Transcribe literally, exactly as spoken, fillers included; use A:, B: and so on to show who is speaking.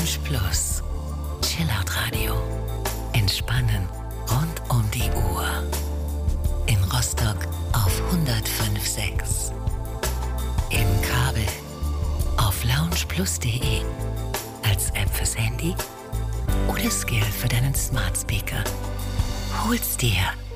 A: Lounge Plus. Chillout Radio. Entspannen rund um die Uhr. In Rostock auf hundertfünf Komma sechs. Im Kabel auf loungeplus punkt de. Als App fürs Handy oder Skill für deinen Smart Speaker. Hol's dir